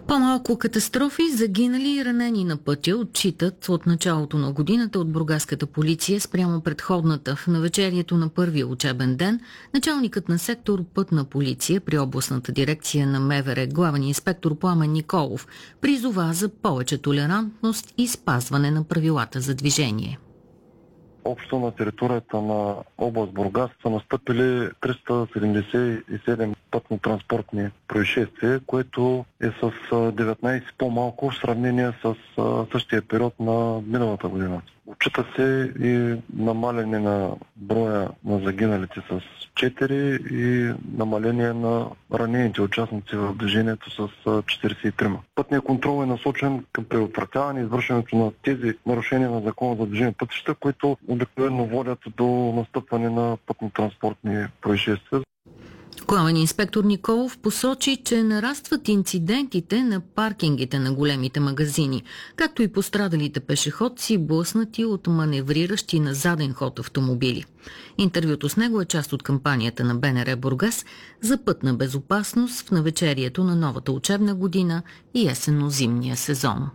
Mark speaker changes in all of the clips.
Speaker 1: По-малко катастрофи, загинали и ранени на пътя отчитат от началото на годината от бургаската полиция спрямо предходната. В навечерието на първия учебен ден началникът на сектор Пътна полиция при областната дирекция на МВР, главен инспектор Пламен Николов, призова за повече толерантност и спазване на правилата за движение.
Speaker 2: Общо на територията на област Бургас са настъпили 377 пътно-транспортни происшествия, което е с 19 по-малко в сравнение с същия период на миналата година. Отчита се и намаляне на броя на загиналите с 4 и намаление на ранените участници в движението с 43. Пътният контрол е насочен към предотвратяване и извършването на тези нарушения на закона за движение пътища, които обикновено водят до настъпване на пътно-транспортни происшествия.
Speaker 1: Главен инспектор Николов посочи, че нарастват инцидентите на паркингите на големите магазини, както и пострадалите пешеходци, блъснати от маневриращи на заден ход автомобили. Интервюто с него е част от кампанията на БНР Бургас за пътна безопасност в навечерието на новата учебна година и есенно-зимния сезон.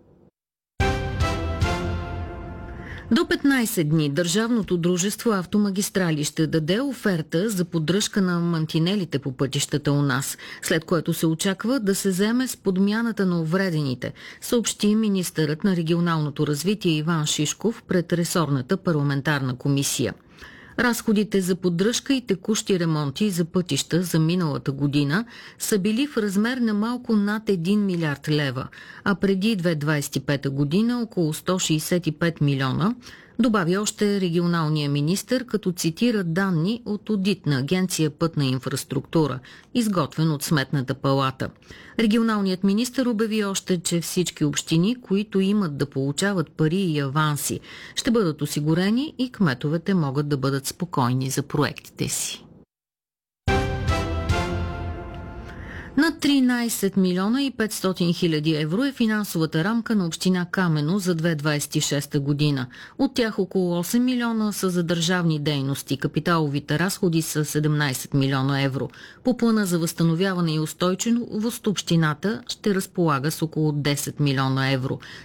Speaker 1: До 15 дни Държавното дружество Автомагистрали ще даде оферта за поддръжка на мантинелите по пътищата у нас, след което се очаква да се заеме с подмяната на увредените, съобщи министърът на регионалното развитие Иван Шишков пред ресорната парламентарна комисия. Разходите за поддръжка и текущи ремонти за пътища за миналата година са били в размер на малко над 1 милиард лева, а преди 2025 година около 165 милиона, добави още регионалния министър, като цитира данни от одитна агенция Пътна инфраструктура, изготвен от Сметната палата. Регионалният министър обяви още, че всички общини, които имат да получават пари и аванси, ще бъдат осигурени и кметовете могат да бъдат спокойни за проектите си. На 13 милиона и 500 хиляди евро е финансовата рамка на община Камено за 2026 година. От тях около 8 милиона са за държавни дейности. Капиталовите разходи са 17 милиона евро. По плана за възстановяване и устойчивост общината ще разполага с около 10 милиона евро.